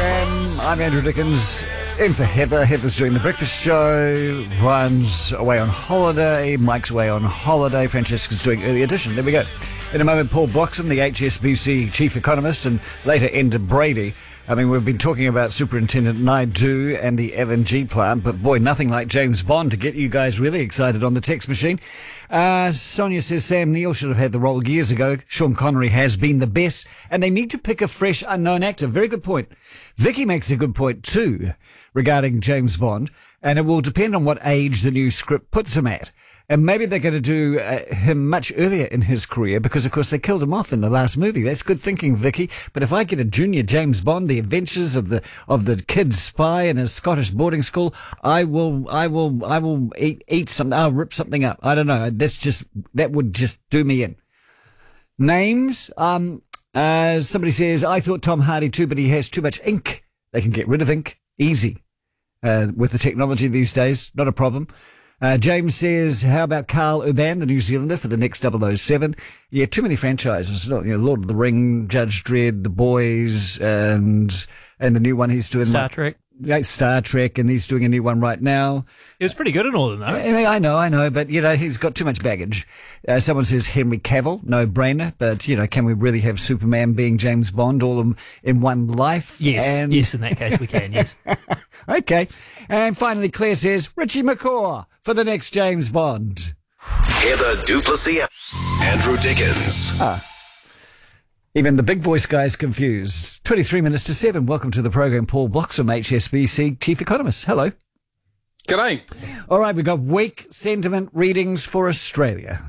FM. I'm Andrew Dickens, in for Heather. Heather's doing the breakfast show. Ryan's away on holiday. Mike's away on holiday. Francesca's doing early edition. There we go. In a moment, Paul Bloxham, the HSBC chief economist, and later Enda Brady. I mean, we've been talking about Superintendent Naidu and the LNG plant, but boy, nothing like James Bond to get you guys really excited on the text machine. Sonia says Sam Neill should have had the role years ago. Sean Connery has been the best, and they need to pick a fresh, unknown actor. Very good point. Vicky makes a good point too regarding James Bond, and it will depend on what age the new script puts him at. And maybe they're going to do him much earlier in his career because, of course, they killed him off in the last movie. That's good thinking, Vicky. But if I get a junior James Bond, the adventures of the kid spy in his Scottish boarding school, I will eat something. I'll rip something up. I don't know. That would just do me in. Names. Somebody says, I thought Tom Hardy too, but he has too much ink. They can get rid of ink easy with the technology these days. Not a problem. James says, how about Carl Urban, the New Zealander, for the next 007? Yeah, too many franchises. Lord of the Ring, Judge Dredd, The Boys, and the new one he's doing. Star Trek. Yeah, Star Trek, and he's doing a new one right now. He was pretty good in all of them, though. I know, but, he's got too much baggage. Someone says Henry Cavill, no brainer, but, can we really have Superman being James Bond all in one life? Yes, yes, in that case we can, yes. Okay. And finally, Claire says Richie McCaw for the next James Bond. Heather Duplessis, Andrew Dickens. Even the big voice guy's confused. 23 minutes to 7. Welcome to the program, Paul Bloxham, HSBC chief economist. Hello. G'day. All right, we've got weak sentiment readings for Australia.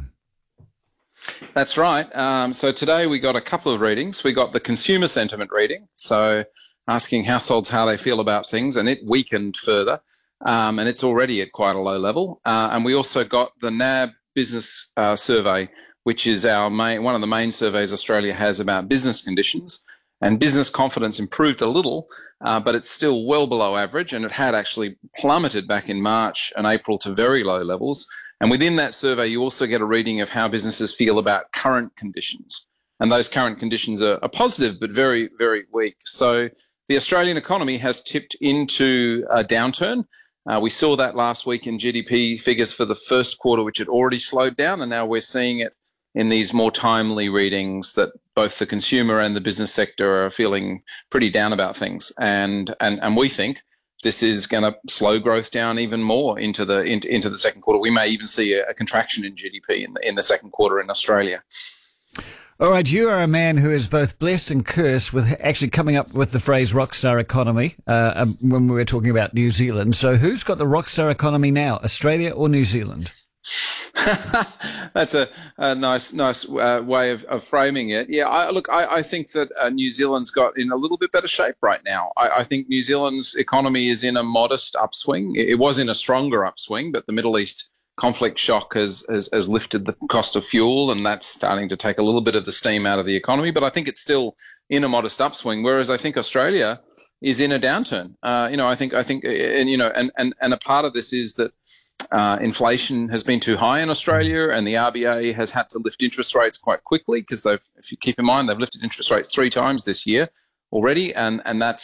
That's right. So today we got a couple of readings. We got the consumer sentiment reading, so asking households how they feel about things, and it weakened further, and it's already at quite a low level. And we also got the NAB business survey, which is one of the main surveys Australia has about business conditions. And business confidence improved a little, but it's still well below average, and it had actually plummeted back in March and April to very low levels. And within that survey, you also get a reading of how businesses feel about current conditions. And those current conditions are positive, but very, very weak. So the Australian economy has tipped into a downturn. We saw that last week in GDP figures for the first quarter, which had already slowed down, and now we're seeing it in these more timely readings that both the consumer and the business sector are feeling pretty down about things. And we think this is going to slow growth down even more into the second quarter. We may even see a contraction in GDP in the second quarter in Australia. All right, you are a man who is both blessed and cursed with actually coming up with the phrase rockstar economy when we were talking about New Zealand. So who's got the rockstar economy now, Australia or New Zealand? That's a nice way of framing it. Yeah, I think that New Zealand's got in a little bit better shape right now. I think New Zealand's economy is in a modest upswing. It was in a stronger upswing, but the Middle East conflict shock has lifted the cost of fuel, and that's starting to take a little bit of the steam out of the economy. But I think it's still in a modest upswing, whereas I think Australia is in a downturn. I think, and a part of this is that inflation has been too high in Australia, and the RBA has had to lift interest rates quite quickly because if you keep in mind, they've lifted interest rates 3 times this year already, and